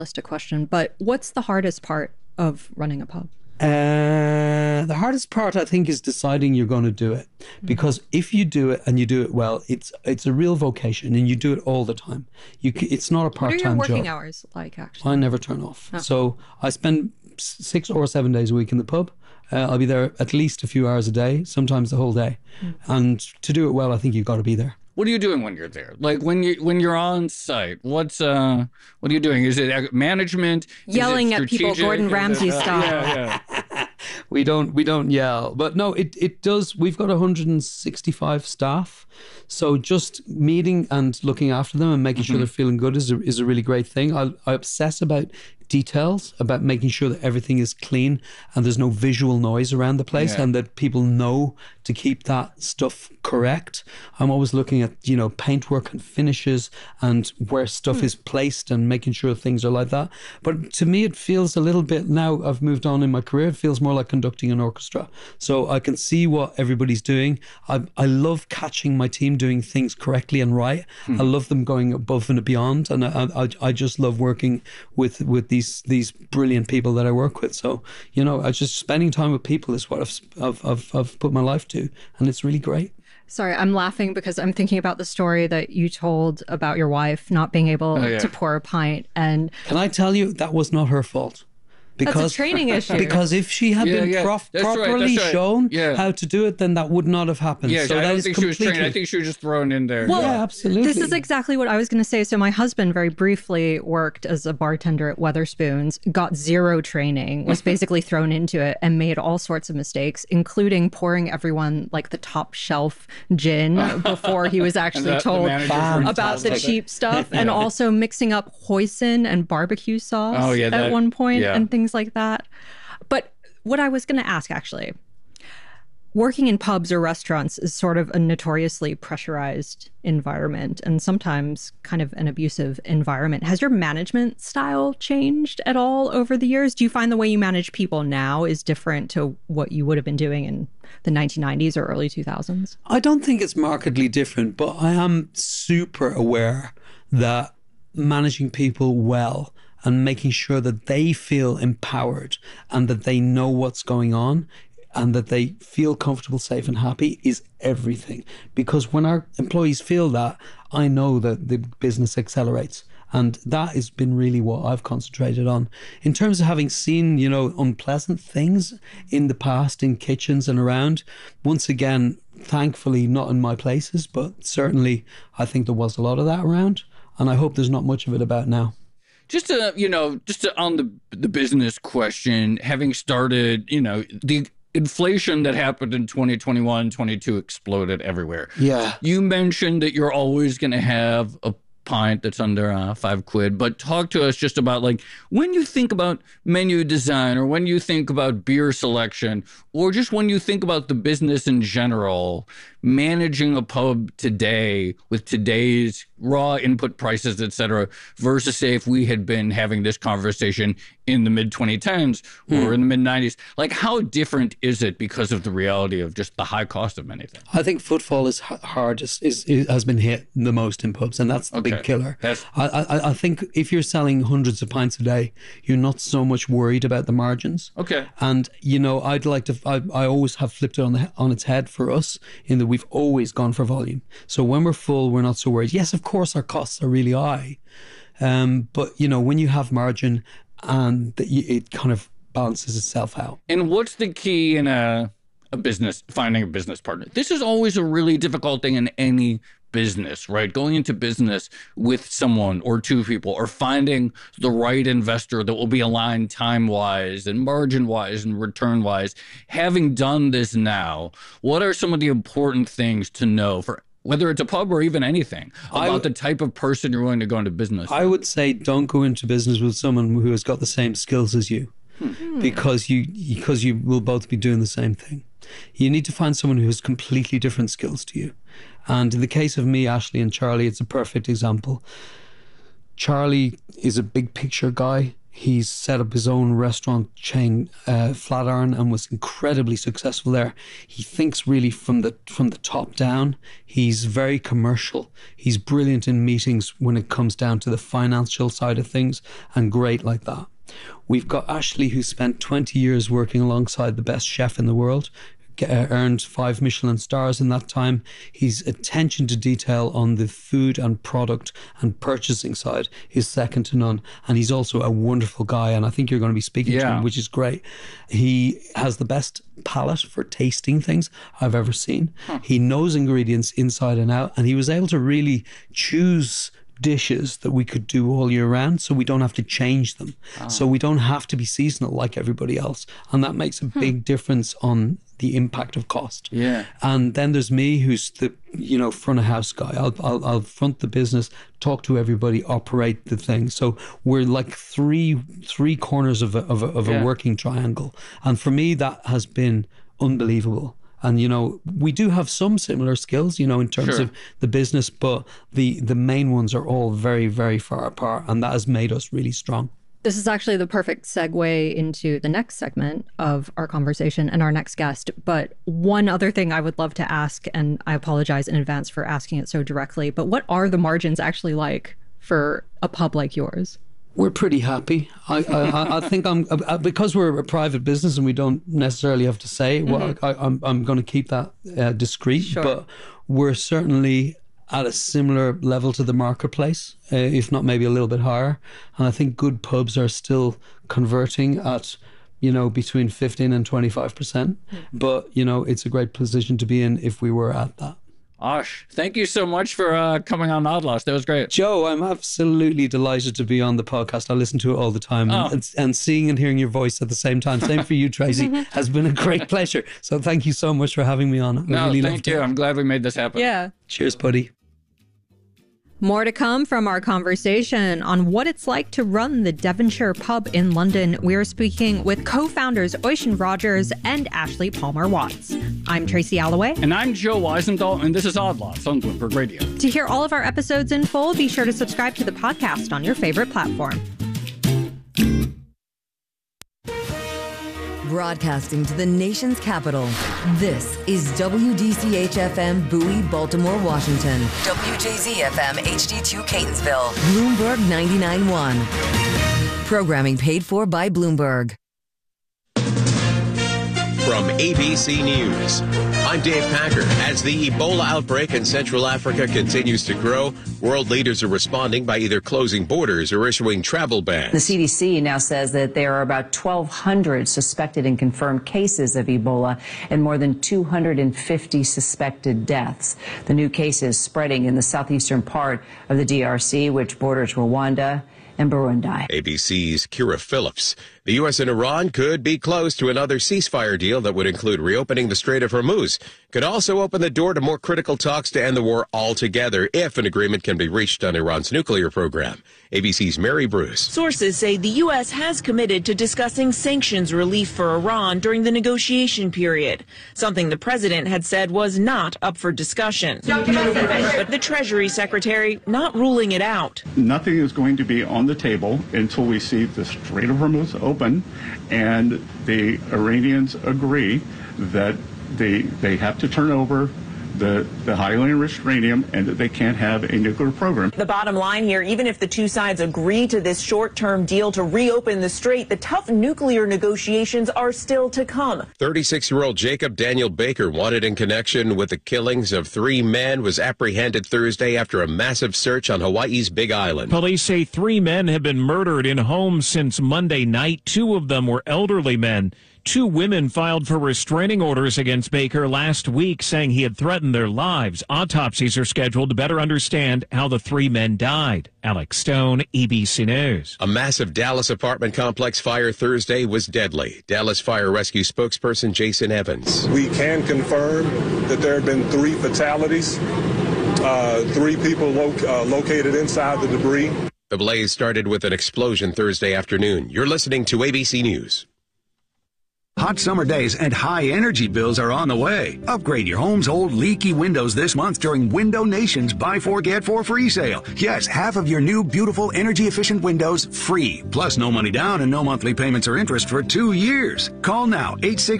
a question, but what's the hardest part of running a pub? The hardest part, I think, is deciding you're going to do it. Because if you do it and you do it well, it's a real vocation and you do it all the time. It's not a part-time job. What are your working hours like, actually? I never turn off. So I spend 6 or 7 days a week in the pub. I'll be there at least a few hours a day, sometimes the whole day. And to do it well, I think you've got to be there. What are you doing when you're there? Like when you're on site, what are you doing? Is it management? Yelling at people, Gordon Ramsay style. Yeah. We don't yell, but no, it does. We've got 165 staff, so just meeting and looking after them and making sure they're feeling good is a really great thing. I obsess about details, about making sure that everything is clean and there's no visual noise around the place, and that people know to keep that stuff correct. I'm always looking at, paintwork and finishes and where stuff is placed and making sure things are like that. But to me, it feels a little bit, now I've moved on in my career, it feels more like conducting an orchestra. So I can see what everybody's doing. I love catching my team doing things correctly and right. I love them going above and beyond. And I just love working with these brilliant people that I work with. So, I just spending time with people is what I've put my life to. And it's really great. Sorry, I'm laughing because I'm thinking about the story that you told about your wife not being able to pour a pint. And can I tell you, that was not her fault. That's a training issue. Because if she had been properly shown how to do it, then that would not have happened. Yeah, so I don't think she was trained. I think she was just thrown in there. Well, yeah, absolutely. This is exactly what I was going to say. So my husband very briefly worked as a bartender at Wetherspoons, got zero training, was basically thrown into it and made all sorts of mistakes, including pouring everyone like the top shelf gin before he was actually told about the cheap stuff, and also mixing up hoisin and barbecue sauce at one point and things like that. But what I was going to ask, actually, working in pubs or restaurants is sort of a notoriously pressurized environment and sometimes kind of an abusive environment. Has your management style changed at all over the years? Do you find the way you manage people now is different to what you would have been doing in the 1990s or early 2000s? I don't think it's markedly different, but I am super aware that managing people well and making sure that they feel empowered and that they know what's going on and that they feel comfortable, safe and happy is everything. Because when our employees feel that, I know that the business accelerates. And that has been really what I've concentrated on. In terms of having seen, unpleasant things in the past in kitchens and around, once again, thankfully not in my places, but certainly I think there was a lot of that around. And I hope there's not much of it about now. Just on the business question, having started, the inflation that happened in 2021, 22 exploded everywhere. Yeah. You mentioned that you're always going to have a pint that's under £5, but talk to us just about like when you think about menu design or when you think about beer selection or just when you think about the business in general, managing a pub today with today's raw input prices, etc., versus say if we had been having this conversation in the mid 2010s or in the mid 90s, like how different is it because of the reality of just the high cost of many things? I think footfall is has been hit the most in pubs, and that's the big killer. I think if you're selling hundreds of pints a day, you're not so much worried about the margins. Okay. And I always have flipped it on its head for us in that we've always gone for volume. So when we're full, we're not so worried. Yes, of course, our costs are really high. But, when you have margin and it kind of balances itself out. And what's the key in a business, finding a business partner? This is always a really difficult thing in any business, right? Going into business with someone or two people or finding the right investor that will be aligned time-wise and margin-wise and return-wise. Having done this now, what are some of the important things to know for whether it's a pub or even anything about the type of person you're willing to go into business with? I would say don't go into business with someone who has got the same skills as you. Because you will both be doing the same thing. You need to find someone who has completely different skills to you. And in the case of me, Ashley and Charlie, it's a perfect example. Charlie is a big picture guy. He's set up his own restaurant chain, Flatiron, and was incredibly successful there. He thinks really from the top down. He's very commercial. He's brilliant in meetings when it comes down to the financial side of things, and great like that. We've got Ashley, who spent 20 years working alongside the best chef in the world, earned 5 Michelin stars in that time. His attention to detail on the food and product and purchasing side is second to none. And he's also a wonderful guy. And I think you're going to be speaking to him, which is great. He has the best palate for tasting things I've ever seen. He knows ingredients inside and out. And he was able to really choose dishes that we could do all year round, so we don't have to change them. So we don't have to be seasonal like everybody else. And that makes a big difference on the impact of cost. Yeah. And then there's me, who's the front of house guy. I'll front the business, talk to everybody, operate the thing. So we're like three corners of a working triangle. And for me, that has been unbelievable. And, we do have some similar skills, in terms of the business, but the main ones are all very, very far apart. And that has made us really strong. This is actually the perfect segue into the next segment of our conversation and our next guest. But one other thing I would love to ask, and I apologize in advance for asking it so directly, but what are the margins actually like for a pub like yours? We're pretty happy. I think because we're a private business and we don't necessarily have to say. Well, I'm going to keep that discreet. Sure. But we're certainly at a similar level to the marketplace, if not maybe a little bit higher. And I think good pubs are still converting at between 15 and 25%. But it's a great position to be in if we were at that. Ash, thank you so much for coming on Odd Lots. That was great. Joe, I'm absolutely delighted to be on the podcast. I listen to it all the time. And seeing and hearing your voice at the same time. Same for you, Tracy. Has been a great pleasure. So thank you so much for having me on. Thank you. I'm glad we made this happen. Yeah. Cheers, buddy. More to come from our conversation on what it's like to run the Devonshire pub in London. We're speaking with co-founders Oisin Rogers and Ashley Palmer-Watts. I'm Tracy Alloway. And I'm Joe Weisenthal, and this is Odd Lots on Bloomberg Radio. To hear all of our episodes in full, be sure to subscribe to the podcast on your favorite platform. Broadcasting to the nation's capital, this is WDCH-FM Bowie, Baltimore, Washington. WJZ-FM HD2 Catonsville. Bloomberg 99.1. Programming paid for by Bloomberg. From ABC News, I'm Dave Packer. As the Ebola outbreak in Central Africa continues to grow, world leaders are responding by either closing borders or issuing travel bans. The CDC now says that there are about 1,200 suspected and confirmed cases of Ebola and more than 250 suspected deaths. The new cases spreading in the southeastern part of the DRC, which borders Rwanda and Burundi. ABC's Kira Phillips. The U.S. and Iran could be close to another ceasefire deal that would include reopening the Strait of Hormuz. Could also open the door to more critical talks to end the war altogether if an agreement can be reached on Iran's nuclear program. ABC's Mary Bruce. Sources say the U.S. has committed to discussing sanctions relief for Iran during the negotiation period, something the president had said was not up for discussion. But the Treasury Secretary not ruling it out. Nothing is going to be on the table until we see the Strait of Hormuz open and the Iranians agree that they have to turn over the highly enriched uranium and that they can't have a nuclear program. The bottom line here, even if the two sides agree to this short-term deal to reopen the strait, the tough nuclear negotiations are still to come. 36-year-old Jacob Daniel Baker, wanted in connection with the killings of 3 men, was apprehended Thursday after a massive search on Hawaii's Big Island. Police say 3 men have been murdered in homes since Monday night. 2 of them were elderly men. 2 women filed for restraining orders against Baker last week, saying he had threatened their lives. Autopsies are scheduled to better understand how the 3 men died. Alex Stone, ABC News. A massive Dallas apartment complex fire Thursday was deadly. Dallas Fire Rescue spokesperson Jason Evans. We can confirm that there have been 3 fatalities, 3 people located inside the debris. The blaze started with an explosion Thursday afternoon. You're listening to ABC News. Hot summer days and high energy bills are on the way. Upgrade your home's old leaky windows this month during Window Nation's Buy 4 Get 4 free sale. Yes, half of your new beautiful energy efficient windows free. Plus no money down and no monthly payments or interest for 2 years. Call now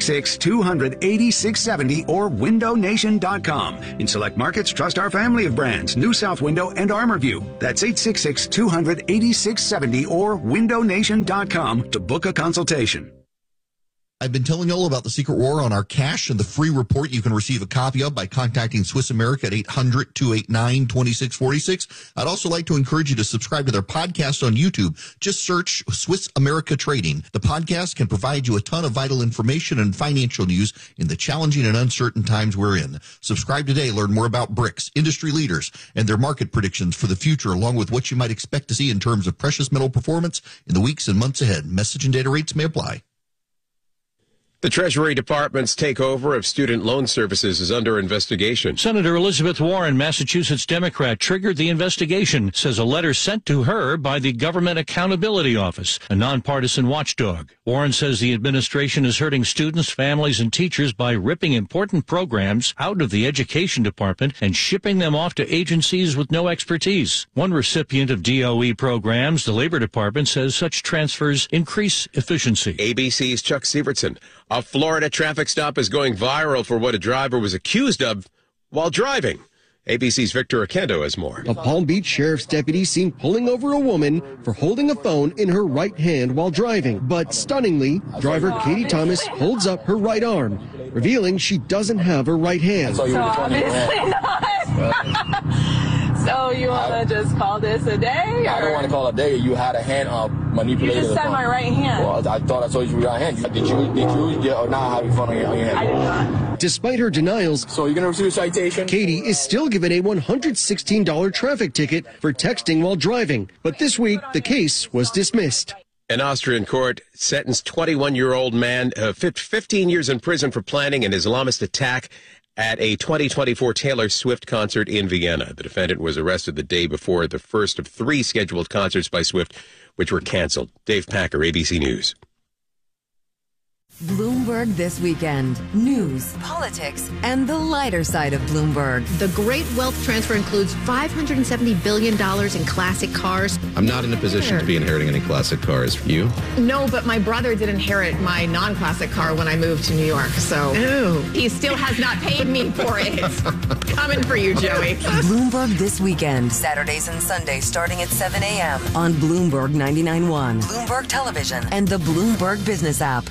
866-200-8670 or windownation.com. In select markets, trust our family of brands, New South Window and ArmorView. That's 866-200-8670 or windownation.com to book a consultation. I've been telling you all about the secret war on our cash and the free report you can receive a copy of by contacting Swiss America at 800-289-2646. I'd also like to encourage you to subscribe to their podcast on YouTube. Just search Swiss America Trading. The podcast can provide you a ton of vital information and financial news in the challenging and uncertain times we're in. Subscribe today. Learn more about BRICS, industry leaders, and their market predictions for the future, along with what you might expect to see in terms of precious metal performance in the weeks and months ahead. Message and data rates may apply. The Treasury Department's takeover of student loan services is under investigation. Senator Elizabeth Warren, Massachusetts Democrat, triggered the investigation, says a letter sent to her by the Government Accountability Office, a nonpartisan watchdog. Warren says the administration is hurting students, families, and teachers by ripping important programs out of the Education Department and shipping them off to agencies with no expertise. One recipient of DOE programs, the Labor Department, says such transfers increase efficiency. ABC's Chuck Sievertson. A Florida traffic stop is going viral for what a driver was accused of while driving. ABC's Victor Oquendo has more. A Palm Beach sheriff's deputy seen pulling over a woman for holding a phone in her right hand while driving. But stunningly, driver Katie Thomas holds up her right arm, revealing she doesn't have her right hand. So obviously not. So you want to just call this a day? I don't want to call it a day. You had a hand manipulated. You just said my right hand. Well, I thought I told you your right hand. Did you or not have your phone on your hand? I did not. Despite her denials, so you're going to receive a citation? Katie is still given a $116 traffic ticket for texting while driving. But this week, the case was dismissed. An Austrian court sentenced 21-year-old man 15 years in prison for planning an Islamist attack at a 2024 Taylor Swift concert in Vienna. The defendant was arrested the day before the first of 3 scheduled concerts by Swift, which were canceled. Dave Packer, ABC News. Bloomberg This Weekend. News, politics, and the lighter side of Bloomberg. The great wealth transfer includes $570 billion in classic cars. I'm not in a position to be inheriting any classic cars. You? No, but my brother did inherit my non-classic car when I moved to New York, so he still has not paid me for it. Coming for you, Joey. Bloomberg This Weekend. Saturdays and Sundays starting at 7 a.m. on Bloomberg 99.1, Bloomberg Television, and the Bloomberg Business app.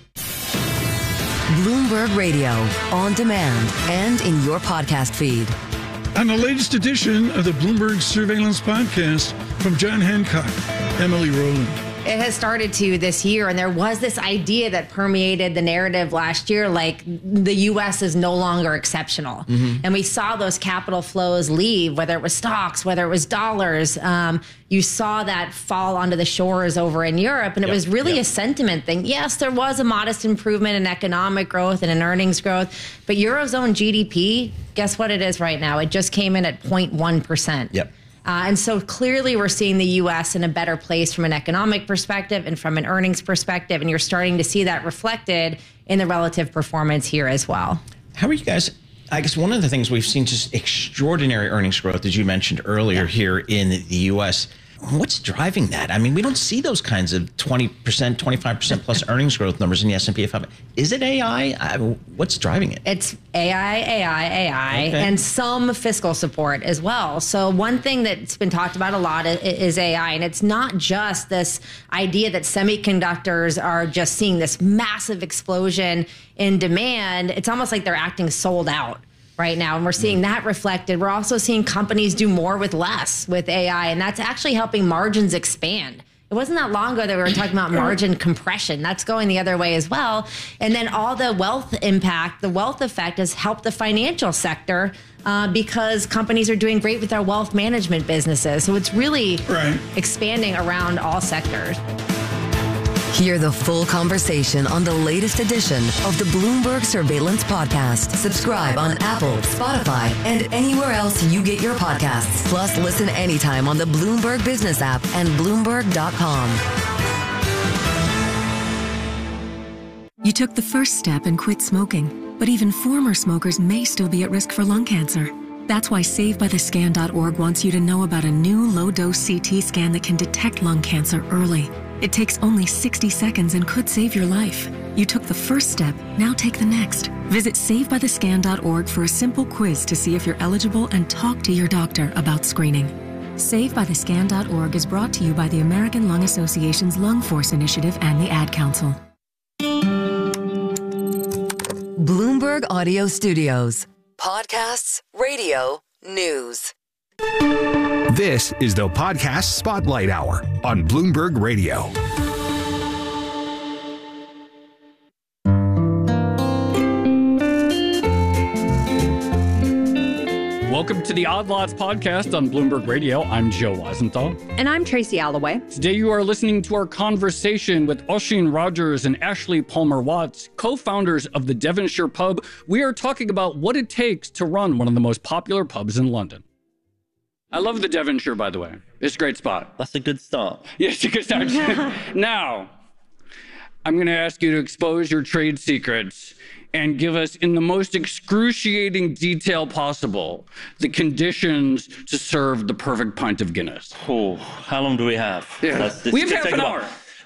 Bloomberg Radio, on demand and in your podcast feed. On the latest edition of the Bloomberg Surveillance Podcast from John Hancock, Emily Rowland. It has started to this year, and there was this idea that permeated the narrative last year, like the U.S. is no longer exceptional. And we saw those capital flows leave, whether it was stocks, whether it was dollars. You saw that fall onto the shores over in Europe, and it was really a sentiment thing. Yes, there was a modest improvement in economic growth and in earnings growth, but Eurozone GDP, guess what it is right now? It just came in at 0.1%. And so clearly we're seeing the U.S. in a better place from an economic perspective and from an earnings perspective. And you're starting to see that reflected in the relative performance here as well. How are you guys? I guess one of the things we've seen just extraordinary earnings growth, as you mentioned earlier here in the U.S. What's driving that? I mean, we don't see those kinds of 20%, 25% plus earnings growth numbers in the S&P 500. Is it AI? What's driving it? It's AI, and some fiscal support as well. So one thing that's been talked about a lot is AI, and it's not just this idea that semiconductors are just seeing this massive explosion in demand. It's almost like they're acting sold out right now, and we're seeing that reflected. We're also seeing companies do more with less with AI, and that's actually helping margins expand. It wasn't that long ago that we were talking about margin compression. That's going the other way as well. And then all the wealth impact, the wealth effect has helped the financial sector because companies are doing great with their wealth management businesses. So it's really expanding around all sectors. Hear the full conversation on the latest edition of the Bloomberg Surveillance Podcast. Subscribe on Apple, Spotify, and anywhere else you get your podcasts. Plus, listen anytime on the Bloomberg Business app and Bloomberg.com. You took the first step and quit smoking, but even former smokers may still be at risk for lung cancer. That's why SaveByTheScan.org wants you to know about a new low-dose CT scan that can detect lung cancer early. It takes only 60 seconds and could save your life. You took the first step, now take the next. Visit SaveByTheScan.org for a simple quiz to see if you're eligible and talk to your doctor about screening. SaveByTheScan.org is brought to you by the American Lung Association's Lung Force Initiative and the Ad Council. Bloomberg Audio Studios. Podcasts, radio, news. This is the Podcast Spotlight Hour on Bloomberg Radio. Welcome to the Odd Lots podcast on Bloomberg Radio. I'm Joe Weisenthal. And I'm Tracy Alloway. Today you are listening to our conversation with Oisin Rogers and Ashley Palmer-Watts, co-founders of the Devonshire Pub. We are talking about what it takes to run one of the most popular pubs in London. I love the Devonshire, by the way. It's a great spot. That's a good start. Yes, it's a good start. Now, I'm going to ask you to expose your trade secrets and give us, in the most excruciating detail possible, the conditions to serve the perfect pint of Guinness. Oh, how long do we have? Yeah. We have half an hour.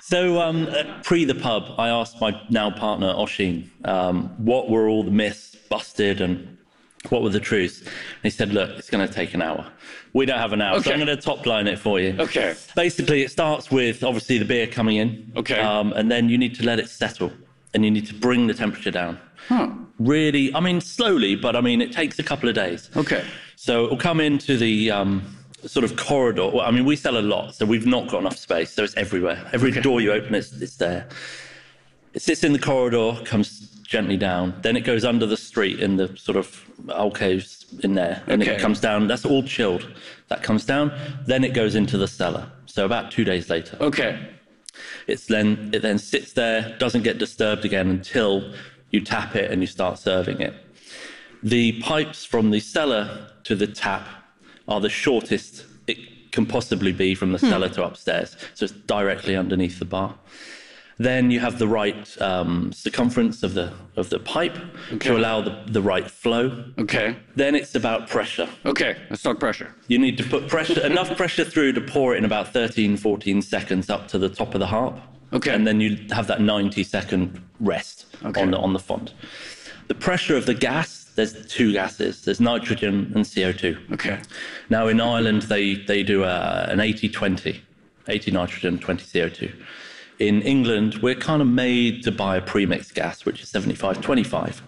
So, pre the pub, I asked my now partner, Oisin, what were all the myths busted and what were the truths? And he said, look, it's going to take an hour. We don't have an hour, so I'm going to top line it for you. Okay. Basically, it starts with, obviously, the beer coming in. Okay. And then you need to let it settle, and you need to bring the temperature down. Huh. Really, I mean, slowly, but I mean, it takes a couple of days. Okay. So it'll come into the sort of corridor. Well, I mean, we sell a lot, so we've not got enough space, so it's everywhere. Every door you open, it's there. It sits in the corridor, comes gently down. Then it goes under the street in the sort of alcoves in there, and it comes down. That's all chilled. That comes down. Then it goes into the cellar. So about 2 days later. Okay. It then sits there, doesn't get disturbed again until you tap it and you start serving it. The pipes from the cellar to the tap are the shortest it can possibly be from the cellar to upstairs. So it's directly underneath the bar. Then you have the right circumference of the pipe to allow the right flow. Okay. Then it's about pressure. Okay, let's talk pressure. You need to put pressure, enough pressure through to pour it in about 13, 14 seconds up to the top of the harp. Okay. And then you have that 90-second rest on the font. The pressure of the gas, there's two gases. There's nitrogen and CO2. Okay. Now in Ireland, they do an 80-20, 80 nitrogen, 20 CO2. In England, we're kind of made to buy a premixed gas, which is 75-25.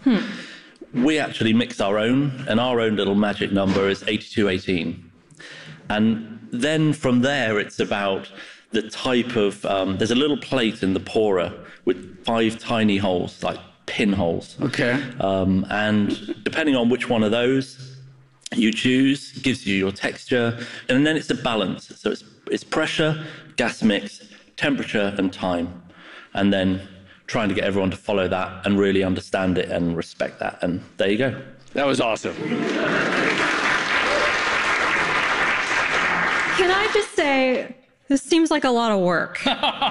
We actually mix our own, and our own little magic number is 82-18. And then from there, it's about the type of, there's a little plate in the pourer with 5 tiny holes, like pinholes. Okay. And depending on which one of those you choose, gives you your texture. And then it's a balance. So it's pressure, gas mix, temperature and time. And then trying to get everyone to follow that and really understand it and respect that. And there you go. That was awesome. Can I just say, this seems like a lot of work.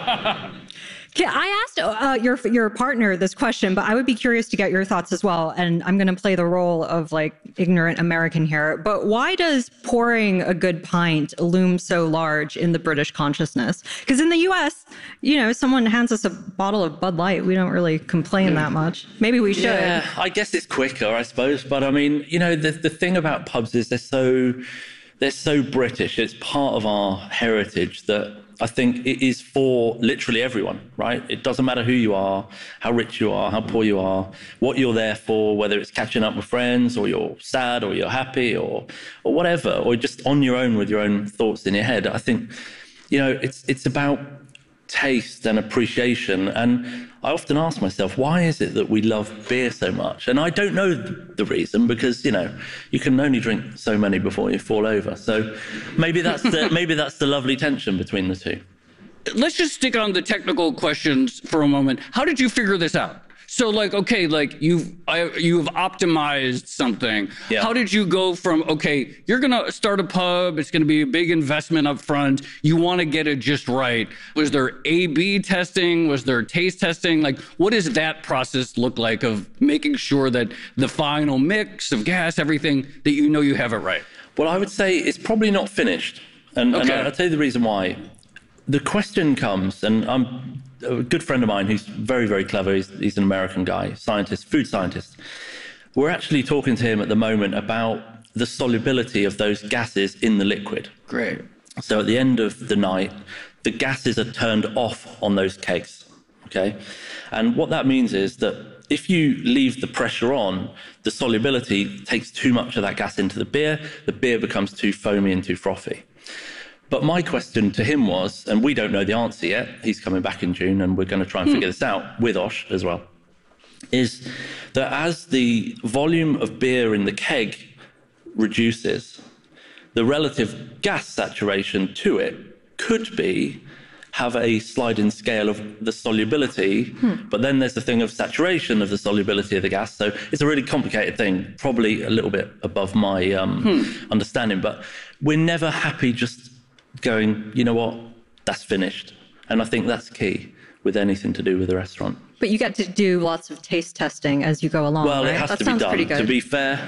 I asked your partner this question, but I would be curious to get your thoughts as well. And I'm going to play the role of like ignorant American here. But why does pouring a good pint loom so large in the British consciousness? Because in the U.S., you know, someone hands us a bottle of Bud Light, we don't really complain that much. Maybe we should. Yeah, I guess it's quicker, I suppose. But I mean, you know, the thing about pubs is they're so British. It's part of our heritage that I think it is for literally everyone, right? It doesn't matter who you are, how rich you are, how poor you are, what you're there for, whether it's catching up with friends or you're sad or you're happy or whatever, or just on your own with your own thoughts in your head. I think, you know, it's about taste and appreciation. And I often ask myself, why is it that we love beer so much? And I don't know the reason, because, you know, you can only drink so many before you fall over. So maybe that's the lovely tension between the two. Let's just stick on the technical questions for a moment. How did you figure this out? So like, okay, like you've optimized something. Yeah. How did you go from, okay, you're going to start a pub, it's going to be a big investment up front, you want to get it just right. Was there A/B testing? Was there taste testing? Like, what does that process look like of making sure that the final mix of gas, everything, that you know you have it right? Well, I would say it's probably not finished. And I'll tell you the reason why. The question comes, and I'm a good friend of mine who's very, very clever. He's an American guy, scientist, food scientist. We're actually talking to him at the moment about the solubility of those gases in the liquid. Great. So at the end of the night, the gases are turned off on those kegs, okay? And what that means is that if you leave the pressure on, the solubility takes too much of that gas into the beer becomes too foamy and too frothy. But my question to him was, and we don't know the answer yet, he's coming back in June and we're going to try and figure this out with Osh as well, is that as the volume of beer in the keg reduces, the relative gas saturation to it could have a sliding scale of the solubility, but then there's the thing of saturation of the solubility of the gas. So it's a really complicated thing, probably a little bit above my understanding, but we're never happy just going, you know what, that's finished. And I think that's key with anything to do with the restaurant. But you get to do lots of taste testing as you go along, well, right? It has that to sounds be done. pretty good. To be fair,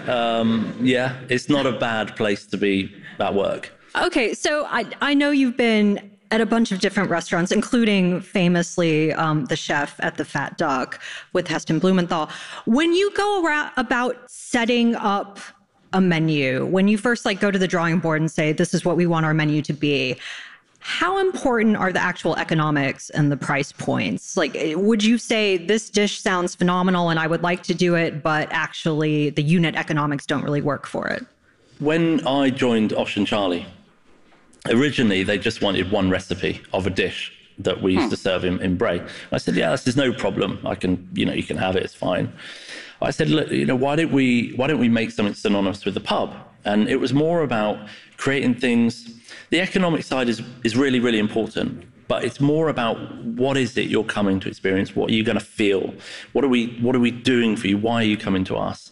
yeah, it's not a bad place to be at work. Okay, so I know you've been at a bunch of different restaurants, including famously the chef at the Fat Duck with Heston Blumenthal. When you go about setting up a menu, when you first go to the drawing board and say, this is what we want our menu to be, how important are the actual economics and the price points? Like, would you say this dish sounds phenomenal and I would like to do it, but actually the unit economics don't really work for it? When I joined Osh and Charlie, originally they just wanted one recipe of a dish that we used to serve in Bray. I said, yeah, this is no problem. I can, you can have it, it's fine. I said, look, why don't we make something synonymous with the pub? And it was more about creating things. The economic side is really, really important, but it's more about what is it you're coming to experience? What are you going to feel? What are we doing for you? Why are you coming to us?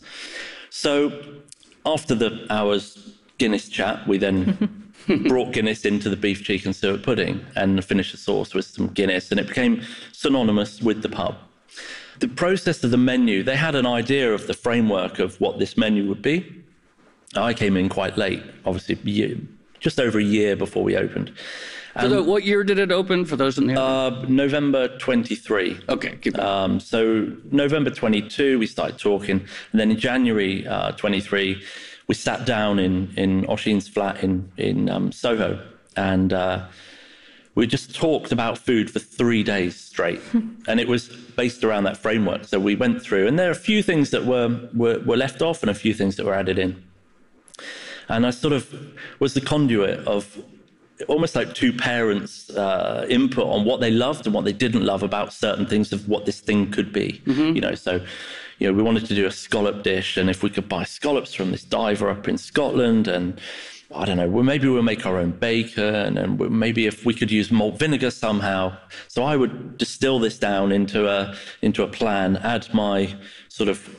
So after the hour's Guinness chat, we then brought Guinness into the beef cheek and suet pudding and finished the sauce with some Guinness, and it became synonymous with the pub. The process of the menu, they had an idea of the framework of what this menu would be. I came in quite late, obviously, just over a year before we opened. So what year did it open for those in the audience? November 23. Okay, keep going. So November 22, we started talking. And then in January 23, we sat down in Oisin's flat in Soho. And we just talked about food for 3 days straight. And it was based around that framework. So we went through, and there are a few things that were left off and a few things that were added in. And I sort of was the conduit of almost like two parents' input on what they loved and what they didn't love about certain things of what this thing could be. So we wanted to do a scallop dish, and if we could buy scallops from this diver up in Scotland, and I don't know, maybe we'll make our own bacon, and maybe if we could use malt vinegar somehow. So I would distill this down into a plan, add my sort of,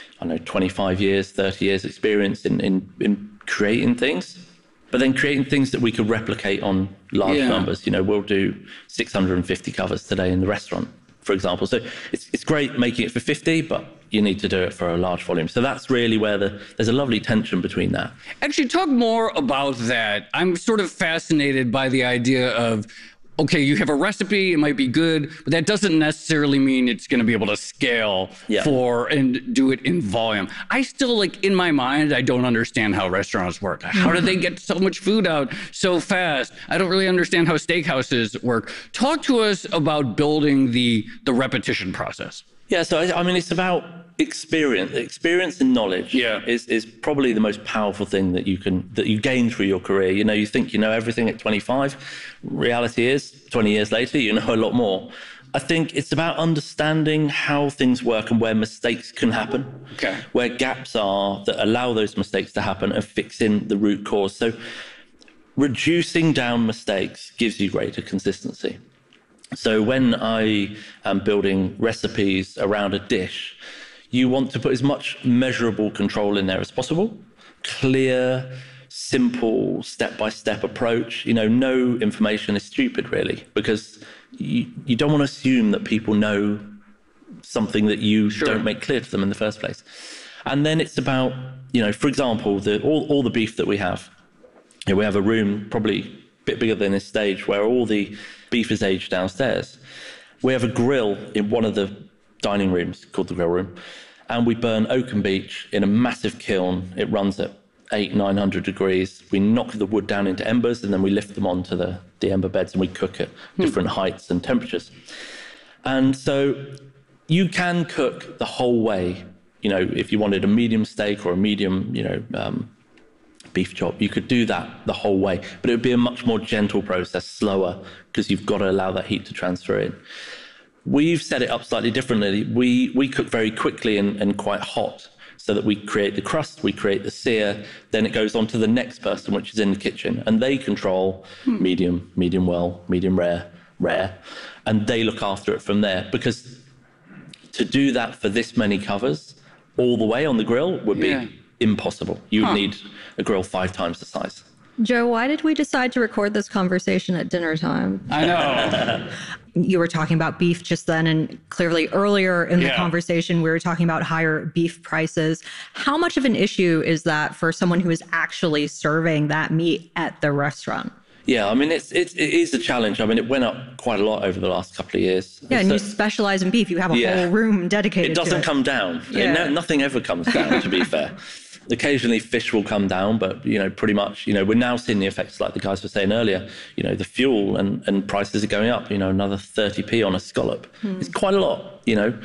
25 years, 30 years experience in creating things, but then creating things that we could replicate on large numbers. We'll do 650 covers today in the restaurant, for example. So it's great making it for 50, but you need to do it for a large volume. So that's really where there's a lovely tension between that. Actually, talk more about that. I'm sort of fascinated by the idea of, okay, you have a recipe, it might be good, but that doesn't necessarily mean it's going to be able to scale and do it in volume. I still, in my mind, I don't understand how restaurants work. How do they get so much food out so fast? I don't really understand how steakhouses work. Talk to us about building the repetition process. Yeah, so it's about experience. Experience and knowledge is probably the most powerful thing that you gain through your career. You think you know everything at 25. Reality is, 20 years later, you know a lot more. I think it's about understanding how things work and where mistakes can happen, where gaps are that allow those mistakes to happen, and fixing the root cause. So reducing down mistakes gives you greater consistency. So when I am building recipes around a dish, you want to put as much measurable control in there as possible. Clear, simple, step-by-step approach. No information is stupid, really, because you don't want to assume that people know something that you don't make clear to them in the first place. And then it's about, for example, all the beef that we have. We have a room probably a bit bigger than this stage where all the beef is aged downstairs. We have a grill in one of the dining rooms called the grill room, and we burn oaken beech in a massive kiln. It runs at 800-900 degrees. We knock the wood down into embers, and then we lift them onto the ember beds, and we cook at different heights and temperatures. And so you can cook the whole way. If you wanted a medium steak or a medium, beef chop, you could do that the whole way, but it would be a much more gentle process, slower, because you've got to allow that heat to transfer in. We've set it up slightly differently. We cook very quickly and quite hot, so that we create the crust, we create the sear, then it goes on to the next person, which is in the kitchen, and they control medium, medium well, medium rare, and they look after it from there. Because to do that for this many covers all the way on the grill would be impossible. You would need a grill 5 times the size. Joe, why did we decide to record this conversation at dinner time? I know. You were talking about beef just then, and clearly earlier in the conversation, we were talking about higher beef prices. How much of an issue is that for someone who is actually serving that meat at the restaurant? Yeah, I mean, it is a challenge. I mean, it went up quite a lot over the last couple of years. Yeah, and you specialize in beef. You have a whole room dedicated to it. It doesn't come down. Nothing ever comes down, to be fair. Occasionally fish will come down, but, pretty much, we're now seeing the effects like the guys were saying earlier. The fuel and prices are going up, another 30p on a scallop. It's quite a lot,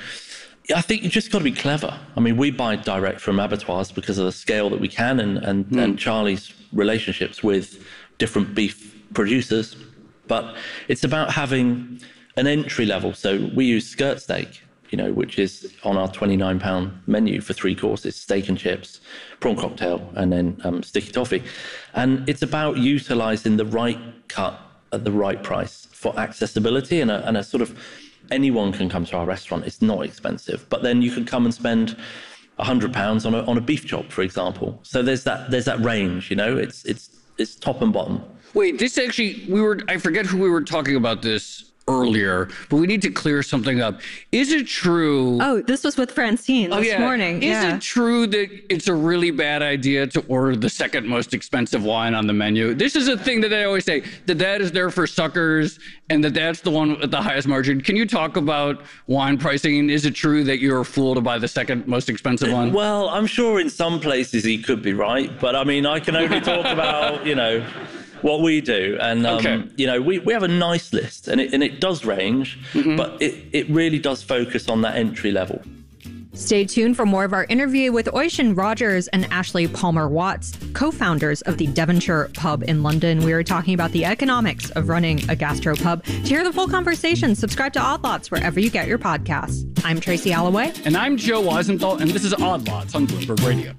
I think you just got to be clever. I mean, we buy direct from abattoirs because of the scale that we can and Charlie's relationships with different beef producers. But it's about having an entry level. So we use skirt steak, which is on our £29 menu for 3 courses, steak and chips, prawn cocktail, and then sticky toffee. And it's about utilising the right cut at the right price for accessibility and a sort of, anyone can come to our restaurant. It's not expensive, but then you can come and spend £100 on a beef chop, for example. So there's that range, it's top and bottom. Wait, this actually, I forget who we were talking about this earlier, but we need to clear something up. Is it true? Oh, this was with Francine this morning. Is it true that it's a really bad idea to order the second most expensive wine on the menu? This is a thing that I always say, that is there for suckers and that's the one with the highest margin. Can you talk about wine pricing? Is it true that you're fooled by the second most expensive one? Well, I'm sure in some places he could be right, but I mean, I can only talk about, what we do. And, we have a nice list and it does range, but it really does focus on that entry level. Stay tuned for more of our interview with Oisin Rogers and Ashley Palmer-Watts, co-founders of the Devonshire Pub in London. We are talking about the economics of running a gastropub. To hear the full conversation, subscribe to Odd Lots wherever you get your podcasts. I'm Tracy Alloway. And I'm Joe Weisenthal, and this is Odd Lots on Bloomberg Radio.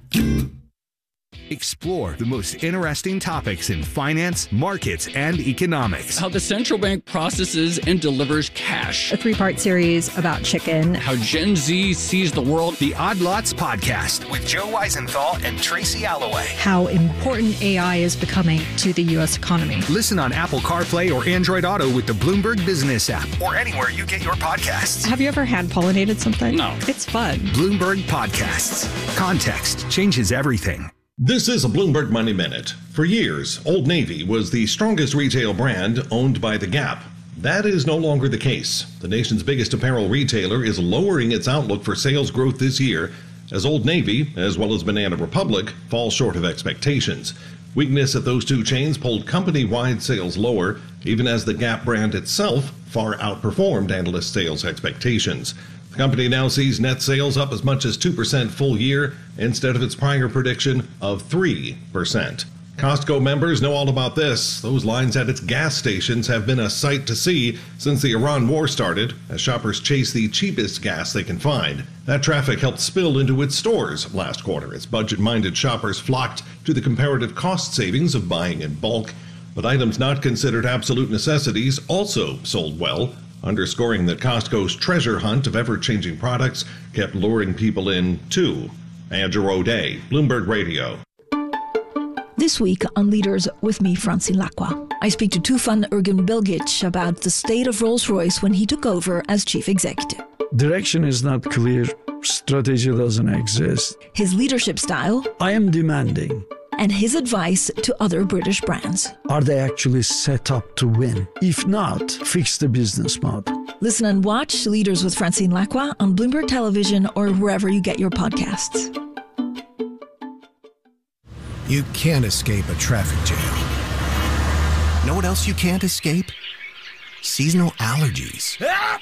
Explore the most interesting topics in finance, markets, and economics. How the central bank processes and delivers cash. A 3-part series about chicken. How Gen Z sees the world. The Odd Lots Podcast with Joe Weisenthal and Tracy Alloway. How important AI is becoming to the U.S. economy. Listen on Apple CarPlay or Android Auto with the Bloomberg Business app or anywhere you get your podcasts. Have you ever hand pollinated something? No. It's fun. Bloomberg Podcasts. Context changes everything. This is a Bloomberg Money Minute. For years, Old Navy was the strongest retail brand owned by The Gap. That is no longer the case. The nation's biggest apparel retailer is lowering its outlook for sales growth this year as Old Navy, as well as Banana Republic, fall short of expectations. Weakness at those two chains pulled company-wide sales lower, even as the Gap brand itself far outperformed analyst sales expectations. The company now sees net sales up as much as 2% full year instead of its prior prediction of 3%. Costco members know all about this. Those lines at its gas stations have been a sight to see since the Iran war started, as shoppers chase the cheapest gas they can find. That traffic helped spill into its stores last quarter as budget-minded shoppers flocked to the comparative cost savings of buying in bulk. But items not considered absolute necessities also sold well. underscoring that Costco's treasure hunt of ever-changing products kept luring people in, too. Andrew O'Day, Bloomberg Radio. This week on Leaders with me, Francine Lacqua, I speak to Tufan Ergin-Bilgic about the state of Rolls-Royce when he took over as chief executive. Direction is not clear. Strategy doesn't exist. His leadership style. I am demanding. And his advice to other British brands. Are they actually set up to win? If not, fix the business model. Listen and watch Leaders with Francine Lacqua on Bloomberg Television or wherever you get your podcasts. You can't escape a traffic jam. Know what else you can't escape? Seasonal allergies.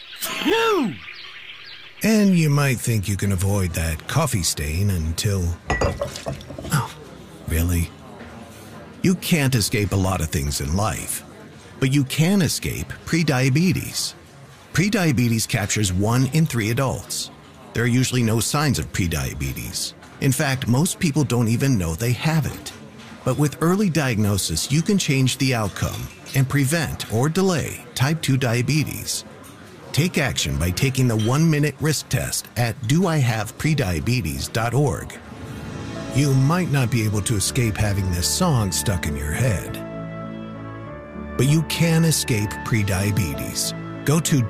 And you might think you can avoid that coffee stain until... Oh, really? You can't escape a lot of things in life, but you can escape prediabetes. Prediabetes captures 1 in 3 adults. There are usually no signs of prediabetes. In fact, most people don't even know they have it. But with early diagnosis, you can change the outcome and prevent or delay type 2 diabetes. Take action by taking the 1-minute risk test at doihaveprediabetes.org. You might not be able to escape having this song stuck in your head, but you can escape prediabetes. Go to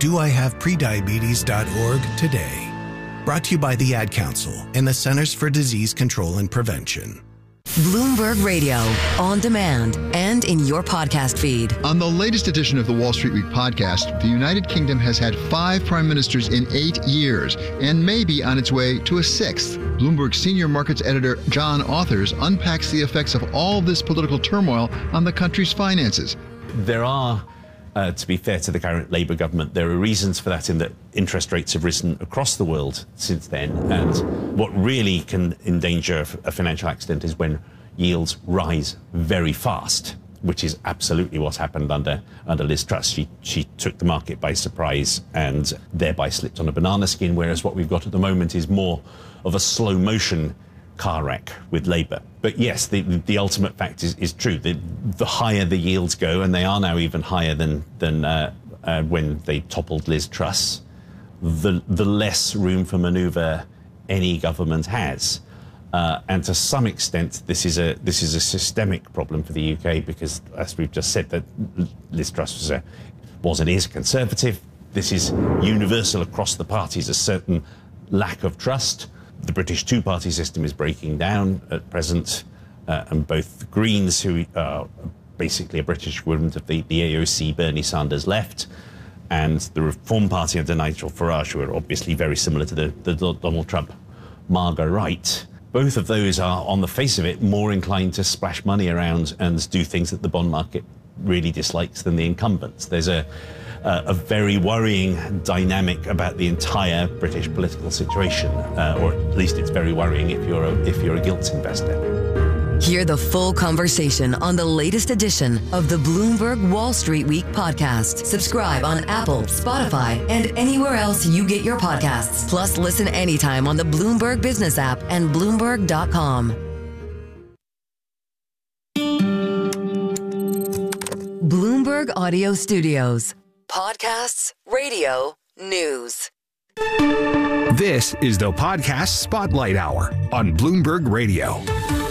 doihaveprediabetes.org today. Brought to you by the Ad Council and the Centers for Disease Control and Prevention. Bloomberg Radio, on demand and in your podcast feed. On the latest edition of the Wall Street Week podcast, the United Kingdom has had 5 prime ministers in 8 years and may be on its way to a 6th. Bloomberg senior markets editor John Authers unpacks the effects of all this political turmoil on the country's finances. There are, to be fair to the current Labour government, there are reasons for that in that interest rates have risen across the world since then. And what really can endanger a financial accident is when yields rise very fast, which is absolutely what happened under Liz Truss. She took the market by surprise and thereby slipped on a banana skin, whereas what we've got at the moment is more of a slow motion car wreck with Labour. But yes, the ultimate fact is true. The higher the yields go, and they are now even higher than when they toppled Liz Truss, the less room for manoeuvre any government has. And to some extent, this is a systemic problem for the UK because, as we've just said, that Liz Truss was and is conservative. This is universal across the parties, a certain lack of trust. The British two-party system is breaking down at present, and both the Greens, who are basically a British equivalent of the AOC, Bernie Sanders left, and the Reform Party under Nigel Farage, who are obviously very similar to the Donald Trump MAGA right. Both of those are, on the face of it, more inclined to splash money around and do things that the bond market really dislikes than the incumbents. There's a very worrying dynamic about the entire British political situation, or at least it's very worrying if you're a gilts investor. Hear the full conversation on the latest edition of the Bloomberg Wall Street Week podcast. Subscribe on Apple, Spotify, and anywhere else you get your podcasts. Plus, listen anytime on the Bloomberg Business app and Bloomberg.com. Bloomberg Audio Studios. Podcasts, radio, news. This is the Podcast Spotlight Hour on Bloomberg Radio.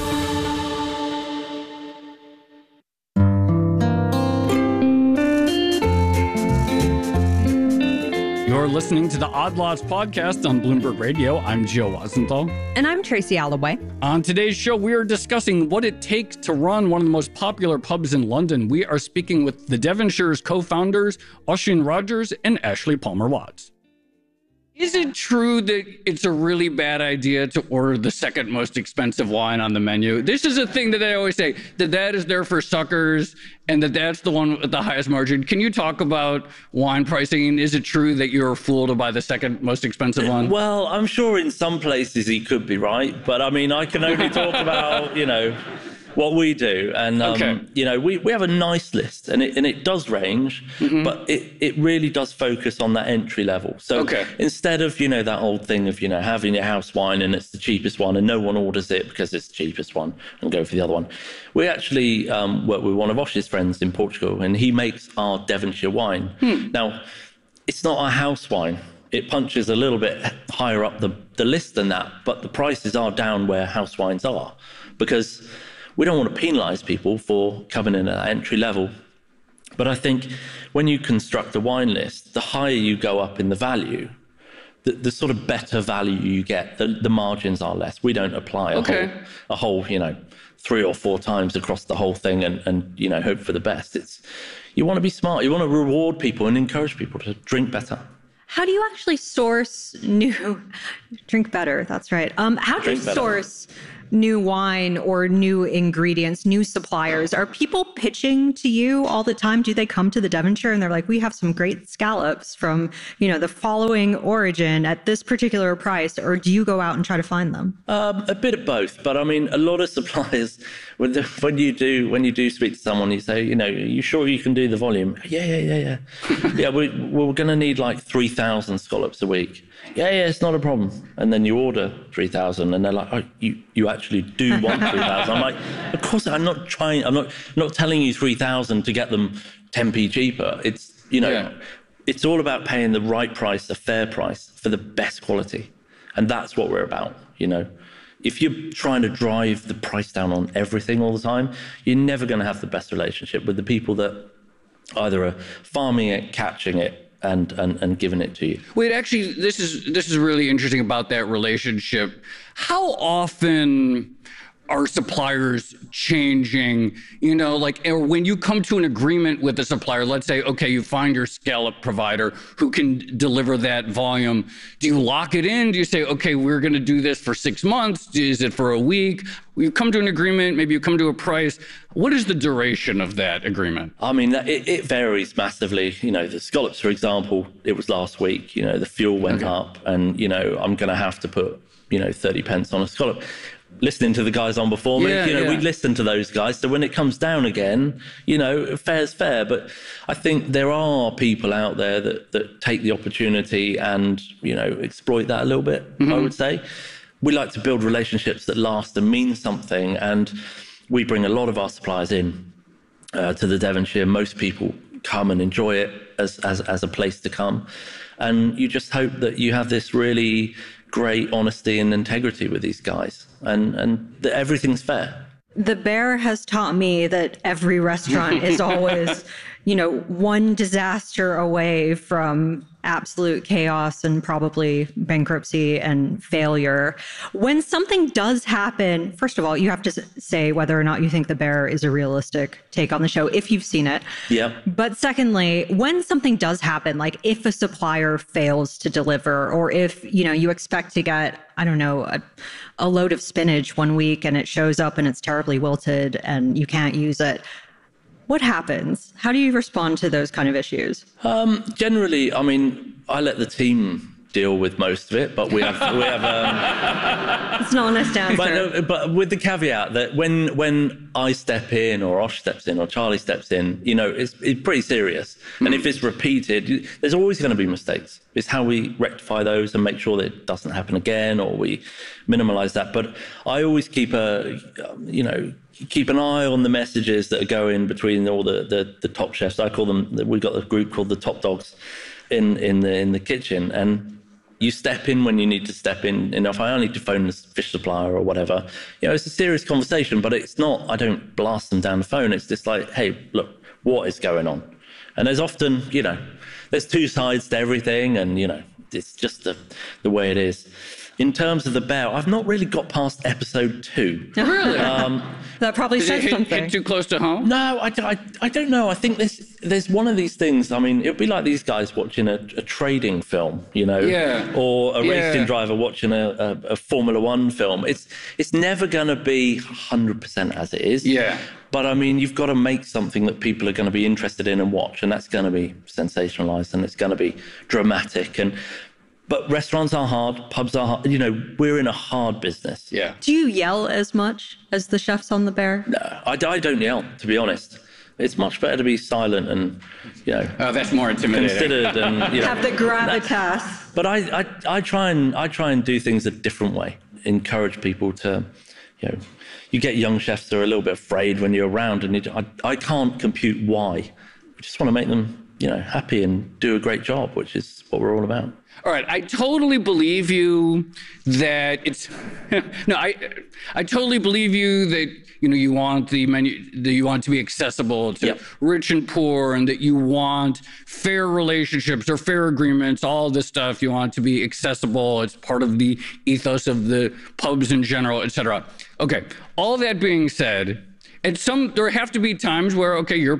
You're listening to the Odd Lots podcast on Bloomberg Radio. I'm Joe Rosenthal. And I'm Tracy Alloway. On today's show, we are discussing what it takes to run one of the most popular pubs in London. We are speaking with the Devonshire's co-founders, Oisin Rogers and Ashley Palmer-Watts. Is it true that it's a really bad idea to order the second most expensive wine on the menu? This is a thing that I always say, that is there for suckers and that's the one with the highest margin. Can you talk about wine pricing? Is it true that you're fooled to buy the second most expensive one? Well, I'm sure in some places he could be right, but I mean, I can only talk about, what we do. And, we have a nice list and it does range, but it really does focus on that entry level. So instead of, that old thing of, having your house wine and it's the cheapest one and no one orders it because it's the cheapest one and go for the other one. We actually work with one of Osh's friends in Portugal and he makes our Devonshire wine. Now, it's not a house wine. It punches a little bit higher up the list than that, but the prices are down where house wines are, because we don't want to penalize people for coming in at entry level. But I think when you construct a wine list, the higher you go up in the value, the sort of better value you get, the margins are less. We don't apply a whole 3 or 4 times across the whole thing and hope for the best. You want to be smart. You want to reward people and encourage people to drink better. How do you actually source drink better? That's right. How do you source new wine or new ingredients, new suppliers? Are people pitching to you all the time? Do they come to the Devonshire and they're like, we have some great scallops from, the following origin at this particular price? Or do you go out and try to find them? A bit of both. But I mean, a lot of suppliers, when you do speak to someone, you say, are you sure you can do the volume? Yeah. Yeah, we're going to need like 3,000 scallops a wenot Yeah, it's not a problem. And then you order 3,000 and they're like, oh, you actually do want 3,000. I'm like, of course, I'm not telling you 3,000 to get them 10p cheaper. It's, it's all about paying the right price, a fair price for the best quality. And that's what we're about, If you're trying to drive the price down on everything all the time, you're never going to have the best relationship with the people that either are farming it, catching it, and giving it to you. Wait, actually, this is really interesting about that relationship. How often are suppliers changing? Or when you come to an agreement with a supplier, let's say, okay, you find your scallop provider who can deliver that volume. Do you lock it in? Do you say, okay, we're going to do this for 6 months? Is it for a week? You come to an agreement, maybe you come to a price. What is the duration of that agreement? I mean, it varies massively. The scallops, for example, it was last week, the fuel went up and, I'm going to have to put, 30 pence on a scallop. Listening to the guys on before me, we listen to those guys. So when it comes down again, fair's fair. But I think there are people out there that take the opportunity and, exploit that a little bit, I would say. We like to build relationships that last and mean something. And we bring a lot of our suppliers in to the Devonshire. Most people come and enjoy it as a place to come. And you just hope that you have this really great honesty and integrity with these guys and that everything's fair. The Bear has taught me that every restaurant is always, one disaster away from absolute chaos and probably bankruptcy and failure. When something does happen, first of all, you have to say whether or not you think The Bear is a realistic take on the show, if you've seen it. Yeah. But secondly, when something does happen, like if a supplier fails to deliver, or if, you expect to get, I don't know, a load of spinach one week and it shows up and it's terribly wilted and you can't use it, what happens? How do you respond to those kind of issues? Generally, I mean, I let the team deal with most of it, but we have it's an honest answer. But with the caveat that when I step in or Osh steps in or Charlie steps in, it's pretty serious. And if it's repeated, there's always going to be mistakes. It's how we rectify those and make sure that it doesn't happen again, or we minimize that. But I always keep keep an eye on the messages that are going between all the top chefs. I call them, we've got a group called the top dogs in the kitchen, and you step in when you need to step in. And if I need to phone the fish supplier or whatever, it's a serious conversation, but it's not, I don't blast them down the phone. It's just like, hey, look, what is going on? And there's often, there's two sides to everything, and, it's just the way it is. In terms of The Bear, I've not really got past episode 2. Really? That probably says something. Hit too close to home? No, I don't know. I think there's one of these things. I mean, it'd be like these guys watching a trading film, or a racing driver watching a Formula One film. It's never going to be 100% as it is. Yeah. But I mean, you've got to make something that people are going to be interested in and watch, and that's going to be sensationalized and it's going to be dramatic. But restaurants are hard, pubs are hard. We're in a hard business. Yeah. Do you yell as much as the chefs on The Bear? No, I don't yell, to be honest. It's much better to be silent and, Oh, that's more intimidating. Considered and, have the gravitas. But I try and do things a different way. Encourage people to, you get young chefs that are a little bit afraid when you're around, and I can't compute why. I just want to make them happy and do a great job, which is what we're all about. All right, I totally believe you that it's no, I totally believe you that you want the menu, that you want it to be accessible to rich and poor, and that you want fair relationships or fair agreements, all this stuff. You want it to be accessible. It's part of the ethos of the pubs in general, etc. Okay, all that being said, there have to be times where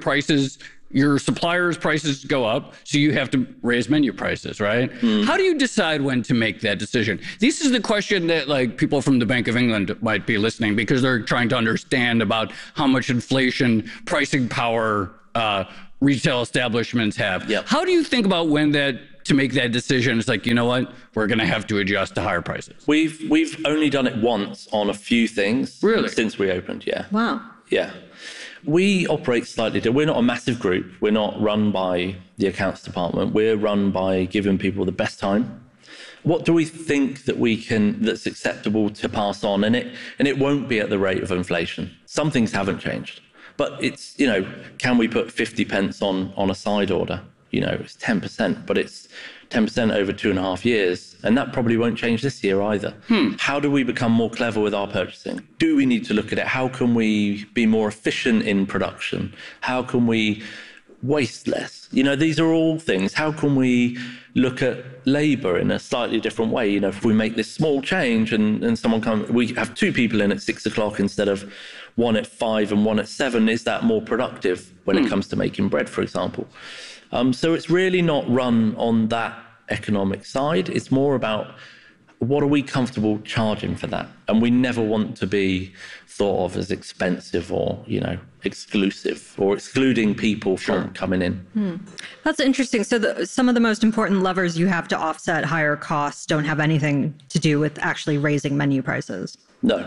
your suppliers' prices go up, so you have to raise menu prices, right? How do you decide when to make that decision? This is the question that people from the Bank of England might be listening, because they're trying to understand about how much inflation, pricing power retail establishments have. How do you think about when to make that decision? It's like, you know what, we're going to have to adjust to higher prices. We've only done it once on a few things. Really? Since we opened, yeah. Wow. Yeah. We operate slightly different. We're not a massive group. We're not run by the accounts department. We're run by giving people the best time. What do we think that's acceptable to pass on? And it won't be at the rate of inflation. Some things haven't changed. But it's, can we put 50 pence on a side order? It's 10%, but it's 10% over 2.5 years. And that probably won't change this year either. How do we become more clever with our purchasing? Do we need to look at it? How can we be more efficient in production? How can we waste less? These are all things. How can we look at labor in a slightly different way? If we make this small change and someone we have 2 people in at 6 o'clock instead of 1 at 5 and 1 at 7, is that more productive when it comes to making bread, for example? So it's really not run on that economic side. It's more about what are we comfortable charging for that? And we never want to be thought of as expensive or, exclusive or excluding people from coming in. That's interesting. So some of the most important levers you have to offset higher costs don't have anything to do with actually raising menu prices. No.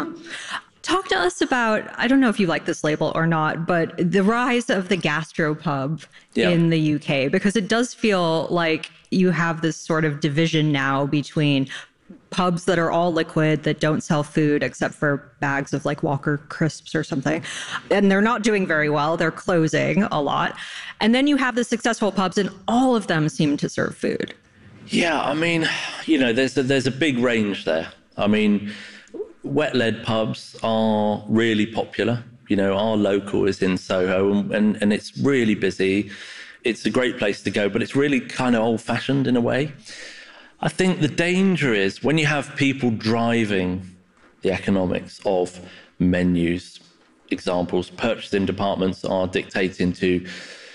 Talk to us about, I don't know if you like this label or not, but the rise of the gastropub in the UK, because it does feel like you have this sort of division now between pubs that are all liquid, that don't sell food except for bags of Walker crisps or something. And they're not doing very well. They're closing a lot. And then you have the successful pubs, and all of them seem to serve food. Yeah, there's a big range there. Wet-led pubs are really popular. Our local is in Soho, and it's really busy. It's a great place to go, but it's really kind of old-fashioned in a way. I think the danger is when you have people driving the economics of menus. Examples, purchasing departments are dictating to,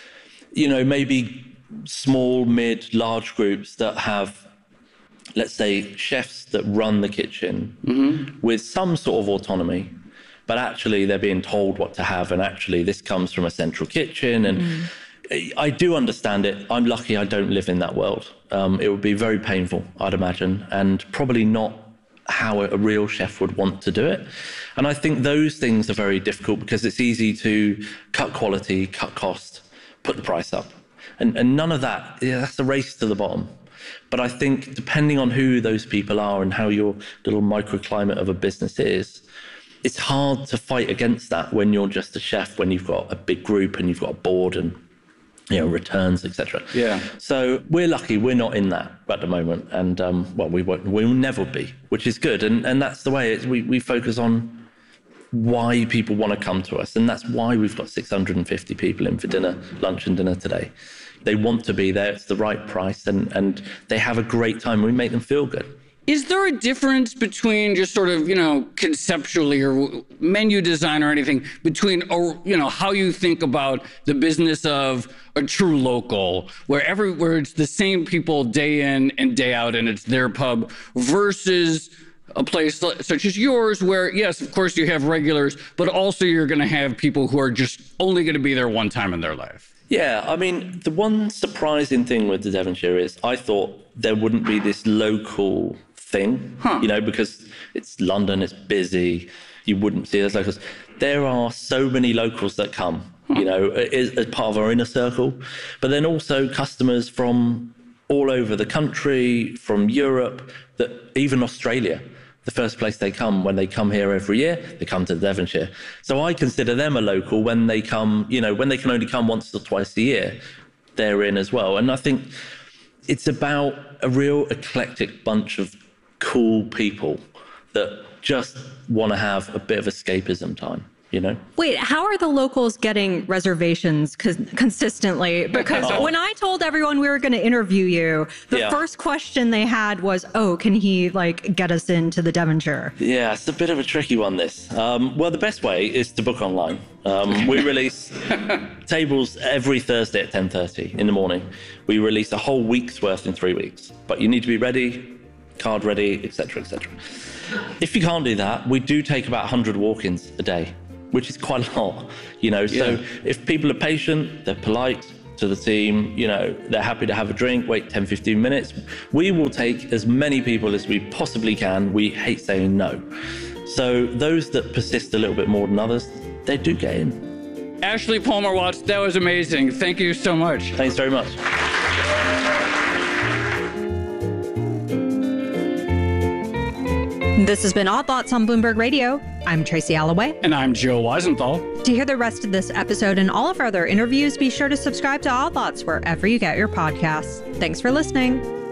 maybe small, mid, large groups that have, let's say, chefs that run the kitchen with some sort of autonomy, but actually they're being told what to have, and actually this comes from a central kitchen. And I do understand it. I'm lucky I don't live in that world. It would be very painful, I'd imagine, and probably not how a real chef would want to do it. And I think those things are very difficult because it's easy to cut quality, cut cost, put the price up. And none of that, that's a race to the bottom. But I think depending on who those people are and how your little microclimate of a business is, it's hard to fight against that when you're just a chef, when you've got a big group and you've got a board and returns, etc. Yeah. So we're lucky we're not in that at the moment, and we'll never be, which is good. And that's the way we focus on why people want to come to us, and that's why we've got 650 people in for dinner, lunch and dinner today. They want to be there. It's the right price, and they have a great time. We make them feel good. Is there a difference between just sort of, conceptually or menu design or anything between, how you think about the business of a true local, where it's the same people day in and day out and it's their pub, versus a place such as yours where, yes, of course you have regulars, but also you're going to have people who are just only going to be there one time in their life? Yeah, the one surprising thing with the Devonshire is I thought there wouldn't be this local thing, because it's London, it's busy, you wouldn't see those locals. There are so many locals that come, as part of our inner circle, but then also customers from all over the country, from Europe, that even Australia. The first place they come when they come here every year, they come to Devonshire. So I consider them a local when they come, when they can only come once or twice a year. therein as well. And I think it's about a real eclectic bunch of cool people that just want to have a bit of escapism time. You know? Wait, how are the locals getting reservations consistently? Because when I told everyone we were going to interview you, the first question they had was, "Oh, can he get us into the Devonshire?" Yeah, it's a bit of a tricky one, this. Well, the best way is to book online. We release tables every Thursday at 10:30 in the morning. We release a whole week's worth in 3 weeks, but you need to be ready, card ready, etc., etc. If you can't do that, we do take about 100 walk-ins a day, which is quite a lot, So if people are patient, they're polite to the team, they're happy to have a drink, wait 10, 15 minutes, we will take as many people as we possibly can. We hate saying no. So those that persist a little bit more than others, they do get in. Ashley Palmer Watts, that was amazing. Thank you so much. Thanks very much. This has been Odd Lots on Bloomberg Radio. I'm Tracy Alloway. And I'm Joe Weisenthal. To hear the rest of this episode and all of our other interviews, be sure to subscribe to Odd Lots wherever you get your podcasts. Thanks for listening.